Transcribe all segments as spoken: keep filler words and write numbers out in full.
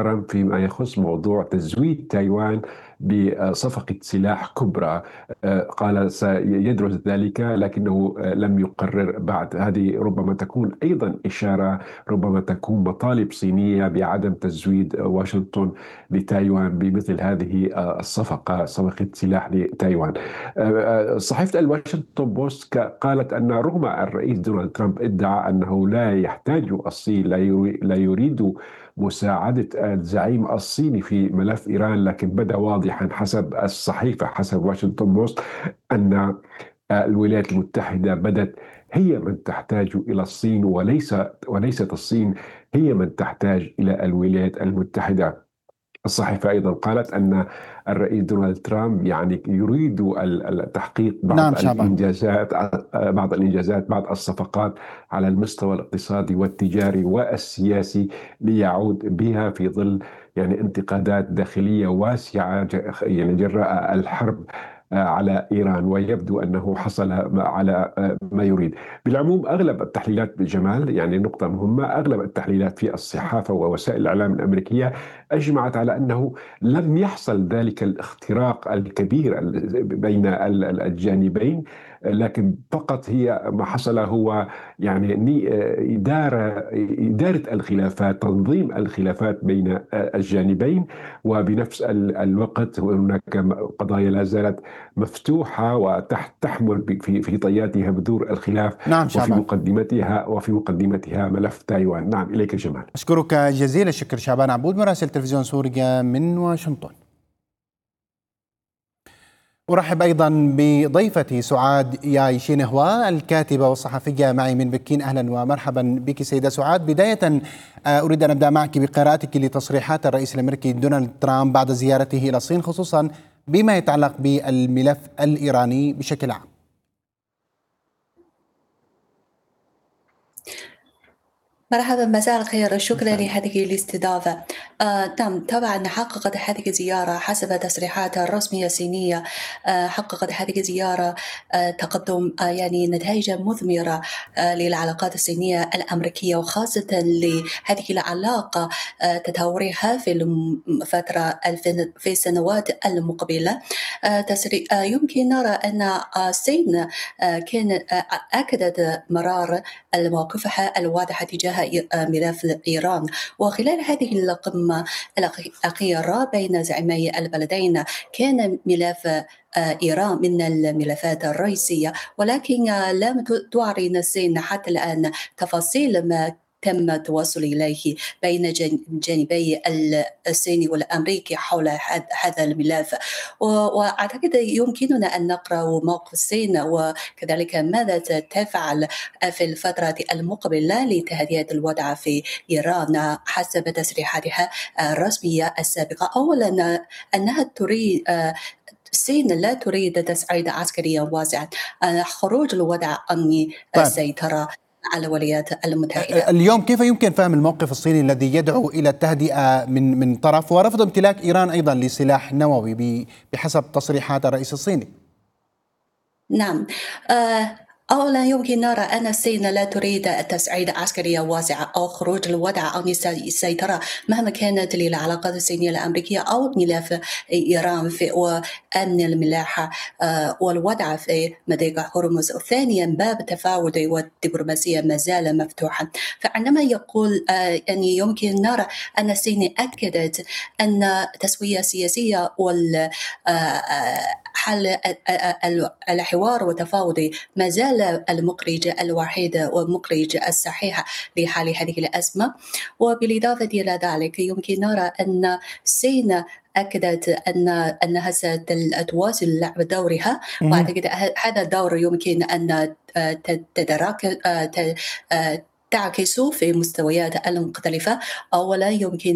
ترامب فيما يخص موضوع تزويد تايوان بصفقة سلاح كبرى. قال سيدرس ذلك لكنه لم يقرر بعد. هذه ربما تكون أيضا إشارة، ربما تكون مطالب صينية بعدم تزويد واشنطن لتايوان بمثل هذه الصفقة، صفقة سلاح لتايوان. صحيفة الواشنطن بوست قالت أن رغم الرئيس دونالد ترامب ادعى أنه لا يحتاج الصين، لا يريد مساعدة الزعيم الصيني في ملف إيران، لكن بدا واضحا حسب الصحيفة، حسب واشنطن بوست، أن الولايات المتحدة بدت هي من تحتاج إلى الصين، وليس وليست الصين هي من تحتاج إلى الولايات المتحدة. الصحيفة أيضا قالت أن الرئيس دونالد ترامب يعني يريد التحقيق نعم بعض شعبان. الإنجازات بعض الإنجازات بعض الصفقات على المستوى الاقتصادي والتجاري والسياسي، ليعود بها في ظل يعني انتقادات داخلية واسعة يعني جراء الحرب على إيران، ويبدو أنه حصل على ما يريد. بالعموم أغلب التحليلات بجمال، يعني نقطة مهمة، أغلب التحليلات في الصحافة ووسائل الإعلام الأمريكية أجمعت على أنه لم يحصل ذلك الاختراق الكبير بين الجانبين، لكن فقط هي ما حصل هو يعني إدارة إدارة الخلافات، تنظيم الخلافات بين الجانبين، وبنفس الوقت هناك قضايا لا زالت مفتوحة وتحمل في في طياتها بذور الخلاف، نعم وفي شعبان. مقدمتها وفي مقدمتها ملف تايوان. نعم، إليك جمال. أشكرك جزيل الشكر شعبان عبود، مراسل تلفزيون سوريا من واشنطن. أرحب أيضا بضيفتي سعاد ياي شينهوا الكاتبة والصحفية معي من بكين. أهلا ومرحبا بك سيدة سعاد. بداية أريد أن أبدأ معك بقراءتك لتصريحات الرئيس الأمريكي دونالد ترامب بعد زيارته إلى الصين، خصوصا بما يتعلق بالملف الإيراني بشكل عام. مرحبا، مساء الخير، شكرا لهذه الاستضافة. آه، نعم، طبعا حققت هذه الزيارة حسب تصريحات الرسمية الصينية، آه، حققت هذه الزيارة آه، تقدم آه، يعني نتائج مثمرة آه، للعلاقات الصينية الأمريكية، وخاصة لهذه العلاقة آه، تطورها في الفترة في السنوات المقبلة. آه، آه، يمكن نرى أن الصين آه، كانت آه، أكدت مرار مواقفها الواضحة تجاه ملف إيران، وخلال هذه القمة الأخيرة بين زعيمي البلدين كان ملف إيران من الملفات الرئيسية، ولكن لم تعلن الصين حتى الآن تفاصيل ما تم التوصل إليه بين جانبي الصيني والأمريكي حول هذا الملف. وأعتقد يمكننا أن نقرأ موقف الصين وكذلك ماذا تفعل في الفترة المقبلة لتهدئة الوضع في إيران حسب تصريحاتها الرسمية السابقة. أولا، أنها تريد الصين لا تريد تصعيد عسكريا واسعا، خروج الوضع عن السيطرة على الولايات المتحدة. اليوم كيف يمكن فهم الموقف الصيني الذي يدعو إلى التهدئة من من طرف، ورفض امتلاك إيران أيضا لسلاح نووي بحسب تصريحات الرئيس الصيني؟ نعم، آه أولا يمكن نرى أن الصين لا تريد تصعيد عسكريا واسعة أو خروج الوضع عن السيطرة مهما كانت للعلاقات الصينية الأمريكية أو ملف إيران في وأمن الملاحة آه والوضع في مضيق هرمز. ثانيا، باب التفاوض والدبلوماسية ما زال مفتوحا. فعندما يقول آه يعني يمكن نرى أن الصين أكدت أن التسوية السياسية وال حل الحوار والتفاوض ما زال المخرج الوحيد والمخرج الصحيح لحل هذه الأزمة. وبالإضافة إلى ذلك يمكن نرى أن الصين أكدت أن أنها ستواصل لعب دورها، وأعتقد هذا الدور يمكن أن تدرك تعكس في مستويات المختلفة. أولا يمكن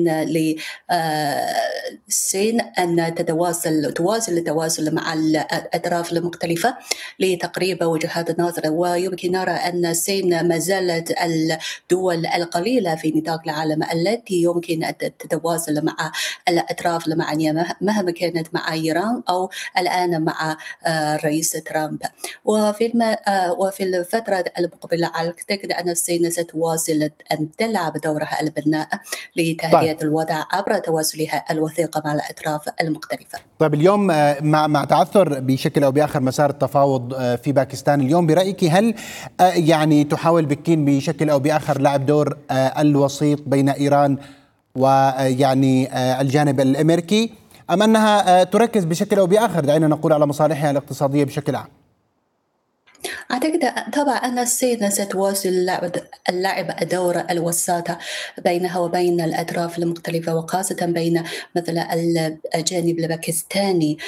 للصين أن تتواصل تواصل التواصل مع الأطراف المختلفة لتقريب وجهات النظر، ويمكن نرى أن الصين ما زالت الدول القليلة في نطاق العالم التي يمكن أن تتواصل مع الأطراف المعنية مهما كانت مع إيران أو الآن مع الرئيس ترامب. وفي وفي الفترة المقبلة أعتقد أن الصين ستواصل أن تلعب دورها البناء لتهدئة طيب. الوضع عبر تواصلها الوثيق مع الأطراف المختلفة. طيب اليوم مع مع تعثر بشكل أو بآخر مسار التفاوض في باكستان، اليوم برأيك هل يعني تحاول بكين بشكل أو بآخر لعب دور الوسيط بين إيران ويعني الجانب الأمريكي، أم أنها تركز بشكل أو بآخر دعينا نقول على مصالحها الاقتصادية بشكل عام؟ أعتقد طبعا أن الصين ستواصل اللعب دور الوساطة بينها وبين الأطراف المختلفة، وخاصة بين مثلا الجانب الباكستاني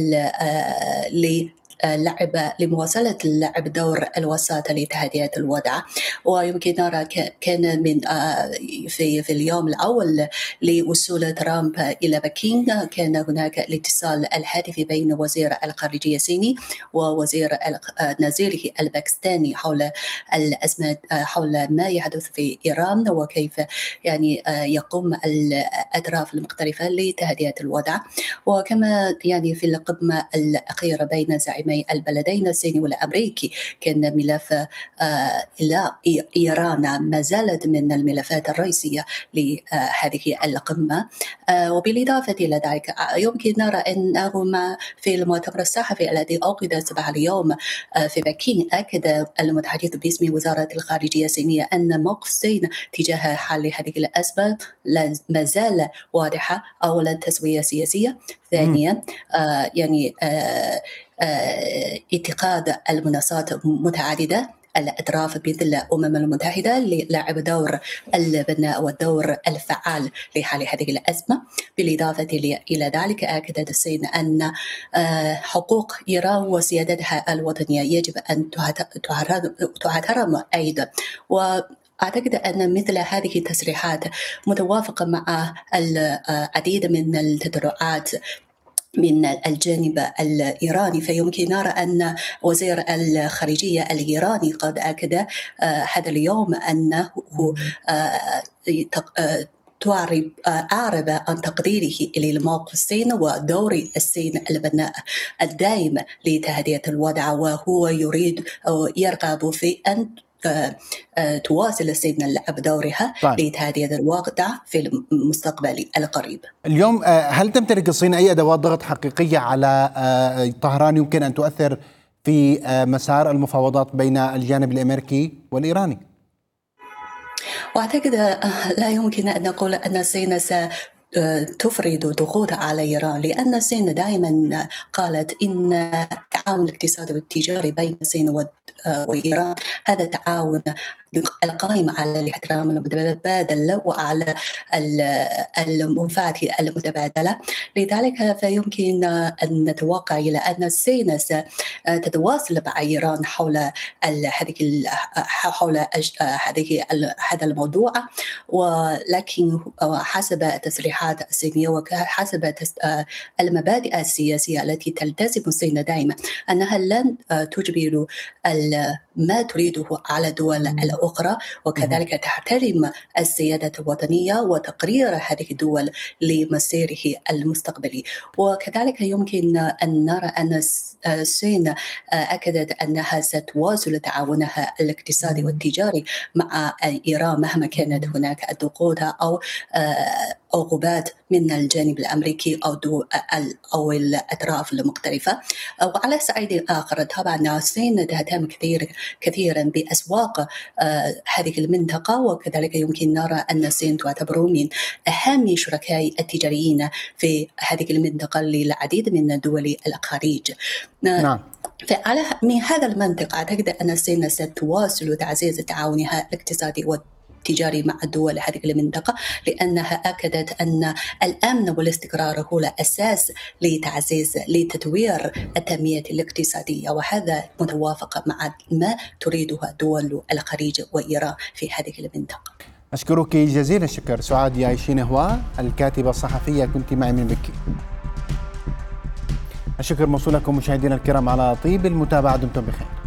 لعب لمواصلة اللعب دور الوساطة لتهدئة الوضع. ويمكن نرى كان من في في اليوم الأول لوصول ترامب إلى بكين كان هناك الاتصال الهاتفي بين وزير الخارجية الصيني ووزير نظيره الباكستاني حول الأزمة، حول ما يحدث في إيران وكيف يعني يقوم الأطراف المختلفة لتهدئة الوضع. وكما يعني في القمة الأخيرة بين زعيمين البلدين الصيني والأمريكي كان ملف آه إلى إيران ما زالت من الملفات الرئيسية لهذه القمة. آه وبالإضافة إلى ذلك يمكن نرى أنه في المؤتمر الصحفي الذي عقد صباح اليوم آه في بكين أكد المتحدث باسم وزارة الخارجية الصينية أن موقف الصين تجاه حل هذه الأزمة ما زال واضحة. أولا تسوية سياسية، ثانيا آه يعني آه آه اتخاذ المنصات متعددة الأطراف مثل الأمم المتحدة للعب دور البناء والدور الفعال لحل هذه الأزمة. بالإضافة إلى ذلك أكدت الصين أن حقوق إيران وسيادتها الوطنية يجب أن تحترم أيضا. وأعتقد أن مثل هذه التصريحات متوافقة مع العديد من التطلعات من الجانب الإيراني. فيمكن نرى أن وزير الخارجية الإيراني قد أكد هذا اليوم أنه تعرب أعرب عن تقديره للموقف الصين ودور الصين البناء الدائم لتهدئة الوضع، وهو يريد أو يرغب في أن تواصل الصين لعب دورها طيب. لتهدئة الوضع في المستقبل القريب. اليوم هل تمتلك الصين أي أدوات ضغط حقيقية على طهران يمكن أن تؤثر في مسار المفاوضات بين الجانب الأمريكي والإيراني؟ وأعتقد لا يمكن أن نقول أن الصين ستفرض ضغوط على إيران، لأن الصين دائما قالت إن التعاون الاقتصادي والتجاري بين الصين وإيران هذا تعاون القائم على الاحترام المتبادل وعلى المنفعة المتبادلة. لذلك فيمكن أن نتوقع إلى أن الصين ستتواصل مع إيران حول هذه حول هذه هذا الموضوع، ولكن حسب تصريحات الصينية وحسب المبادئ السياسية التي تلتزم الصين دائما أنها لن تجبر ما تريده على الدول الأخرى، وكذلك تحترم السيادة الوطنية وتقرير هذه الدول لمصيره المستقبلي. وكذلك يمكن أن نرى أن الصين أكدت أنها ستواصل تعاونها الاقتصادي والتجاري مع إيران مهما كانت هناك الضغوط أو عقوبات من الجانب الأمريكي أو أو الأطراف المختلفة. وعلى صعيد آخر طبعا الصين تهتم كثير كثيرا بأسواق هذه المنطقة، وكذلك يمكن نرى أن الصين تعتبر من أهم شركاء التجاريين في هذه المنطقة للعديد من دول الخليج. نعم. فعلى من هذا المنطق أعتقد أن الصين ستواصل تعزيز تعاونها الاقتصادي والتجاري مع الدول هذه المنطقة، لأنها أكدت أن الأمن والاستقرار هو الأساس لتعزيز لتطوير التنمية الاقتصادية، وهذا متوافق مع ما تريدها دول الخليج وإيران في هذه المنطقة. أشكرك جزيل الشكر سعاد ياي شينهوا الكاتبة الصحفية، كنت معي من بكين. الشكر موصول لكم مشاهدينا الكرام على طيب المتابعة، دمتم بخير.